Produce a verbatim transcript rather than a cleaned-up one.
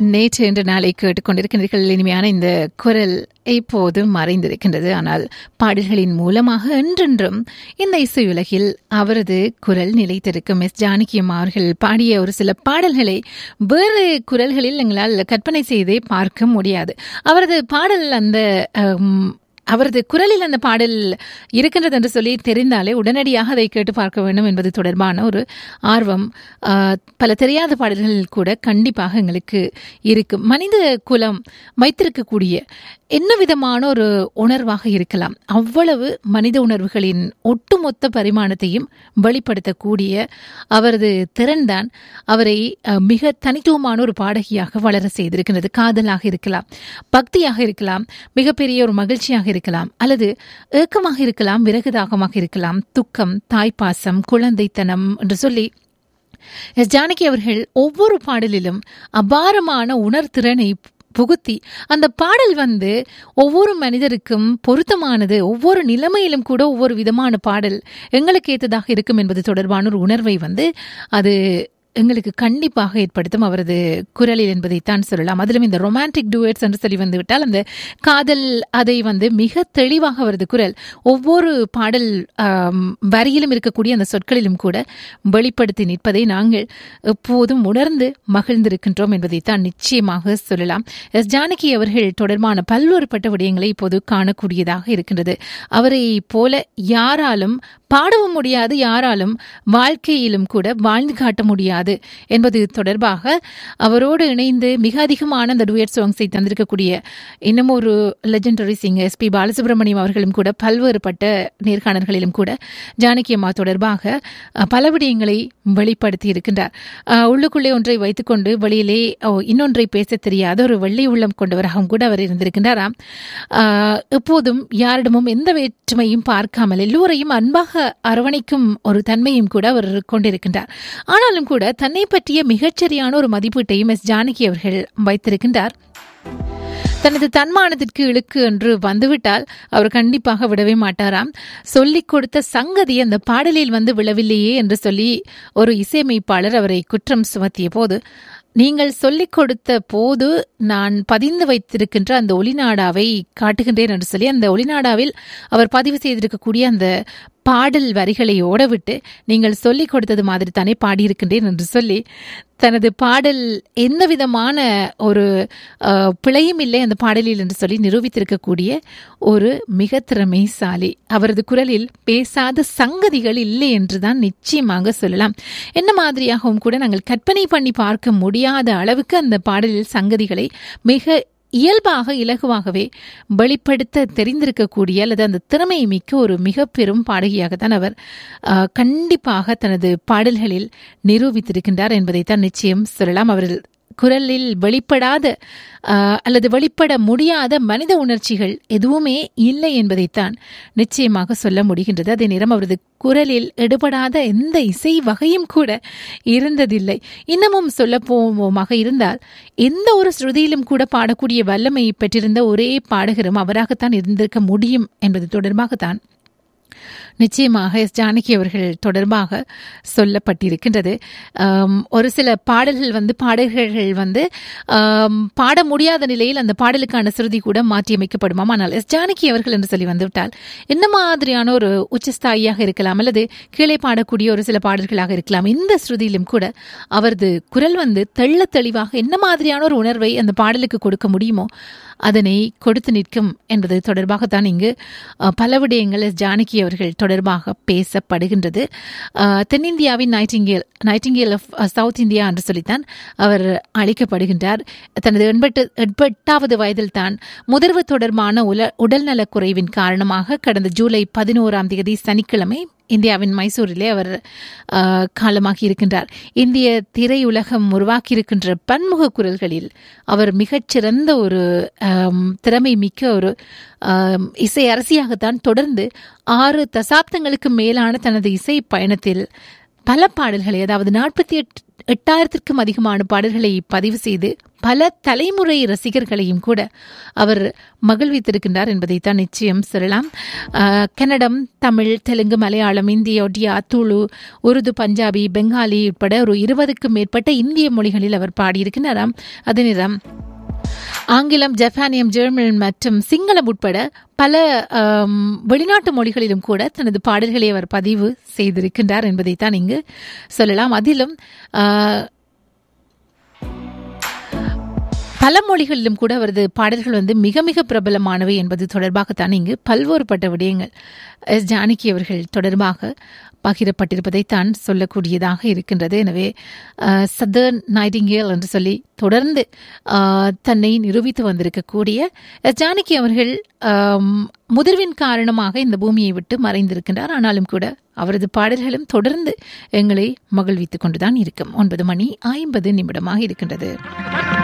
நேற்று என்ற நாளை கேட்டுக்கொண்டிருக்கின்றீர்கள். இனிமையான இந்த குரல் இப்போது மறைந்திருக்கின்றது. ஆனால் பாடல்களின் மூலமாக என்றென்றும் இந்த இசையுலகில் அவரது குரல் நிலைத்திருக்கும். எஸ் ஜானகியம் அவர்கள் பாடிய ஒரு சில பாடல்களை வேறு குரல்களில் எங்களால் கற்பனை செய்தே பார்க்க முடியாது. அவரது பாடல் அந்த அவரது குரலில் அந்த பாடல் இருக்கின்றது என்று சொல்லி தெரிந்தாலே உடனடியாக அதை கேட்டு பார்க்க வேண்டும் என்பது தொடர்பான ஒரு ஆர்வம் பல தெரியாத பாடல்கள் கூட கண்டிப்பாக எங்களுக்கு இருக்கும். மனித குலம் வைத்திருக்கக்கூடிய என்ன விதமான ஒரு உணர்வாக இருக்கலாம், அவ்வளவு மனித உணர்வுகளின் ஒட்டுமொத்த பரிமாணத்தையும் வெளிப்படுத்தக்கூடிய அவரது திறன்தான் அவரை மிக தனித்துவமான ஒரு பாடகியாக வளர செய்திருக்கிறது. காதலாக இருக்கலாம், பக்தியாக இருக்கலாம், மிகப்பெரிய ஒரு மகிழ்ச்சியாக இருக்கலாம், அல்லது ஏக்கமாக இருக்கலாம், விரகுதாகமாக இருக்கலாம், துக்கம், தாய்ப்பாசம், குழந்தைத்தனம் என்று சொல்லி எஸ் ஜானகி அவர்கள் ஒவ்வொரு பாடலிலும் அபாரமான உணர்திறனை புகுத்தி அந்த பாடல் வந்து ஒவ்வொரு மனிதருக்கும் பொருத்தமானது, ஒவ்வொரு நிலைமையிலும் கூட ஒவ்வொரு விதமான பாடல் எங்களுக்கு ஏற்றதாக இருக்கும் என்பது தொடர்பான ஒரு உணர்வை வந்து அது எங்களுக்கு கண்டிப்பாக ஏற்படுத்தும் அவரது குரலில் என்பதைத்தான் சொல்லலாம். அதிலும் இந்த ரொமான்டிக் டூயட்ஸ் என்று சொல்லி வந்துவிட்டால் அந்த காதல் அதை வந்து மிக தெளிவாக அவரது குரல் ஒவ்வொரு பாடல் வரியிலும் இருக்கக்கூடிய அந்த சொற்களிலும் கூட வெளிப்படுத்தி நிற்பதை நாங்கள் எப்போதும் உணர்ந்து மகிழ்ந்திருக்கின்றோம் என்பதைத்தான் நிச்சயமாக சொல்லலாம். எஸ் ஜானகி அவர்கள் தொடர்பான பல்வேறுபட்ட விடயங்களை இப்போது காணக்கூடியதாக இருக்கின்றது. அவரை போல யாராலும் பாடவும் முடியாது, யாராலும் வாழ்க்கையிலும் கூட வாழ்ந்து காட்ட முடியாது என்பது தொடர்பாக அவரோடு இணைந்து மிக அதிகமான அந்த டூயட் சாங்ஸை தந்திருக்கக்கூடிய இன்னும் ஒரு legendary singer S B Balasubramaniam அவர்களும் கூட பல்வேறுபட்ட நேர்காணல்களிலும் கூட ஜானகி அம்மா தொடர்பாக பல விடயங்களை வெளிப்படுத்தி இருக்கின்றார். உள்ளுக்குள்ளே ஒன்றை வைத்துக்கொண்டு வெளியிலே இன்னொன்றை பேச தெரியாத ஒரு வெள்ளை உள்ளம் கொண்டவராகவும் கூட அவர் இருந்திருக்கின்றாராம். எப்போதும் யாரிடமும் எந்த வேற்றுமையும் பார்க்காமல் எல்லோரையும் அன்பாக அரவணைக்கும் ஒரு தன்மையும் கூட அவர் கொண்டிருக்கின்றார். ஆனாலும் கூட தன்னை பற்றிய மிகச்சரியான ஒரு மதிப்பீட்டையும் எஸ் ஜானகி அவர்கள் வைத்திருக்கின்றார். தனது தன்மானத்திற்கு இழுக்கு என்று வந்துவிட்டால் அவர் கண்டிப்பாக விடவே மாட்டாராம். சொல்லிக் கொடுத்த சங்கதி அந்த பாடலில் வந்து விழவில்லையே என்று சொல்லி ஒரு இசையமைப்பாளர் அவரை குற்றம் சுமத்திய போது, நீங்கள் சொல்லிக் கொடுத்த போது நான் பதிந்து வைத்திருக்கின்ற அந்த ஒளிநாடாவை காட்டுகின்றேன் என்று சொல்லி அந்த ஒளிநாடாவில் அவர் பதிவு செய்திருக்கக்கூடிய அந்த பாடல் வரிகளை ஓடவிட்டு நீங்கள் சொல்லிக் கொடுத்தது மாதிரி தானே பாடியிருக்கின்றேன் என்று சொல்லி தனது பாடல் எந்த விதமான ஒரு பிழையும் இல்லை அந்த பாடலில் என்று சொல்லி நிரூபித்திருக்கக்கூடிய ஒரு மிக திறமைசாலி. அவரது குரலில் பேசாத சங்கதிகள் இல்லை என்றுதான் நிச்சயமாக சொல்லலாம். என்ன மாதிரியாகவும் கூட நாங்கள் கற்பனை பண்ணி பார்க்க முடியாத அளவுக்கு அந்த பாடலில் சங்கதிகளை மிக இயல்பாக இலகுவாகவே வெளிப்படுத்த தெரிந்திருக்கக்கூடிய அல்லது அந்த திறமையை மிக்க ஒரு மிக பெரும் பாடகியாகத்தான் அவர் கண்டிப்பாக தனது பாடல்களில் நிரூபித்திருக்கின்றார் என்பதைத்தான் நிச்சயம் சொல்லலாம். அவர்கள் குரலில் வெளிப்படாத அல்லது வெளிப்பட முடியாத மனித உணர்ச்சிகள் எதுவுமே இல்லை என்பதைத்தான் நிச்சயமாக சொல்ல முடிகின்றது. அதே நேரம் அவரது குரலில் எடுபடாத எந்த இசை வகையும் கூட இருந்ததில்லை. இன்னமும் சொல்ல போவோமாக இருந்தால் எந்த ஒரு ஸ்ருதியிலும் கூட பாடக்கூடிய வல்லமை பெற்றிருந்த ஒரே பாடகரும் அவராகத்தான் இருந்திருக்க முடியும் என்பது தொடர்பாகத்தான் நிச்சயமாக எஸ் ஜானகி அவர்கள் தொடர்பாக சொல்லப்பட்டிருக்கின்றது. ஒரு சில பாடல்கள் வந்து பாடல்கள் வந்து பாட முடியாத நிலையில் அந்த பாடலுக்கான சுருதி கூட மாற்றியமைக்கப்படுமாம். ஆனால் எஸ் ஜானகி அவர்கள் என்று சொல்லி வந்துவிட்டால் என்ன மாதிரியான ஒரு உச்சஸ்தாயியாக இருக்கலாம் அல்லது கீழே பாடக்கூடிய ஒரு சில பாடல்களாக இருக்கலாம், இந்த ஸ்ருதியிலும் கூட அவரது குரல் வந்து தெள்ள தெளிவாக என்ன மாதிரியான ஒரு உணர்வை அந்த பாடலுக்கு கொடுக்க முடியுமோ அதனை கொடுத்து நிற்கும் என்பது தொடர்பாகத்தான் இங்கு பல விடயங்கள் எஸ் ஜானகி அவர்கள் தொடர்பாக பேசப்படுகின்றது. தென்னிந்தியாவின் Nightingale Nightingale of south India என்று சொல்லித்தான் அவர் அழைக்கப்படுகின்றார். தனது எண்பட்டு எண்பெட்டாவது வயதில் தான் முதிர்வு தொடர்பான உல உடல்நலக் குறைவின் காரணமாக கடந்த ஜூலை பதினோராம் தேதி சனிக்கிழமை இந்தியாவின் மைசூரிலே அவர் காலமாகி இருக்கின்றார். இந்திய திரையுலகம் உருவாக்கியிருக்கின்ற பன்முக குரல்களில் அவர் மிகச்சிறந்த ஒரு திறமை மிக்க ஒரு இசை அரசியாகத்தான் தொடர்ந்து ஆறு தசாப்தங்களுக்கு மேலான தனது இசை பயணத்தில் பல பாடல்களை, அதாவது நாற்பத்தி எட்டு எட்டாயிரத்திற்கும் அதிகமான பாடல்களை பதிவு செய்து பல தலைமுறை ரசிகர்களையும் கூட அவர் மகிழ்வித்திருக்கின்றார் என்பதைத்தான் நிச்சயம் சொல்லலாம். கன்னடம், தமிழ், தெலுங்கு, மலையாளம், இந்தி, ஒடியா, துளு, உருது, பஞ்சாபி, பெங்காலி உட்பட ஒரு இருபதுக்கும் மேற்பட்ட இந்திய மொழிகளில் அவர் பாடியிருக்கின்றாராம். அதே நேரம் ஆங்கிலம், ஜப்பானியம், ஜெர்மன் மற்றும் சிங்களம் உட்பட பல வெளிநாட்டு மொழிகளிலும் கூட தனது பாடல்களை அவர் பதிவு செய்திருக்கின்றார் என்பதைத்தான் இங்கு சொல்லலாம். அதிலும் பல மொழிகளிலும் கூட அவரது பாடல்கள் வந்து மிக மிக பிரபலமானவை என்பது தொடர்பாகத்தான் இங்கு பல்வேறுபட்ட விடயங்கள் எஸ் ஜானகி அவர்கள் தொடர்பாக பகிரப்பட்டிருப்பதைத்தான் சொல்லக்கூடியதாக இருக்கின்றது. எனவே சதர்ன் நைட்டிங்கேல் என்று சொல்லி தொடர்ந்து தன்னை நிரூபித்து வந்திருக்கக்கூடிய எஸ் ஜானகி அவர்கள் முதிர்வின் காரணமாக இந்த பூமியை விட்டு மறைந்திருக்கின்றார். ஆனாலும் கூட அவரது பாடல்களும் தொடர்ந்து எங்களை மகிழ்வித்துக் கொண்டுதான் இருக்கும். ஒன்பது மணி ஐம்பது நிமிடமாக இருக்கின்றது.